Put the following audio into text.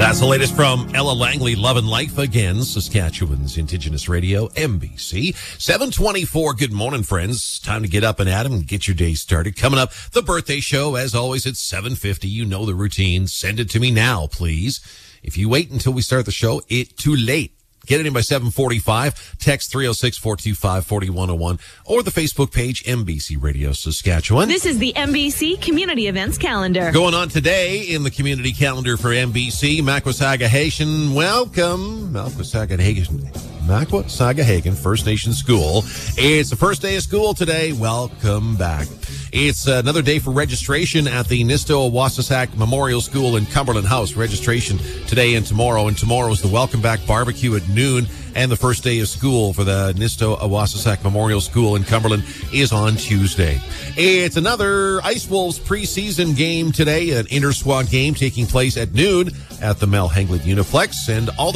That's the latest from Ella Langley, Love and Life Again, Saskatchewan's Indigenous Radio, MBC. 7:24. Good morning, friends. Time to get up and at 'em and get your day started. Coming up, the birthday show, as always, at 7:50. You know the routine. Send it to me now, please. If you wait until we start the show, it's too late. Get it in by 7:45. Text 306-425-4101 or the Facebook page, MBC Radio Saskatchewan. This is the MBC Community Events Calendar. Going on today in the community calendar for MBC, Makwasagahagan. Welcome. Makwasagahagan First Nation School. It's the first day of school today. Welcome back. It's another day for registration at the Nisto Awasasak Memorial School in Cumberland House. Registration today and tomorrow. And tomorrow is the Welcome Back Barbecue at noon. And the first day of school for the Nisto Awasasak Memorial School in Cumberland is on Tuesday. It's another Ice Wolves preseason game today, an inter-squad game taking place at noon at the Mel Henglet Uniplex. And all the